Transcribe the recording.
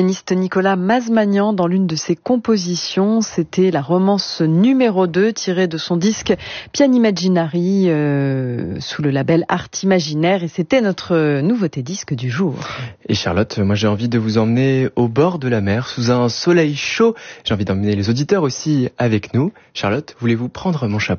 pianiste Nicolas Mazmanian dans l'une de ses compositions. C'était la romance numéro 2 tirée de son disque Pian Imaginary sous le label Art Imaginaire, et c'était notre nouveauté disque du jour. Et Charlotte, moi j'ai envie de vous emmener au bord de la mer sous un soleil chaud. J'ai envie d'emmener les auditeurs aussi avec nous. Charlotte, voulez-vous prendre mon chapeau ?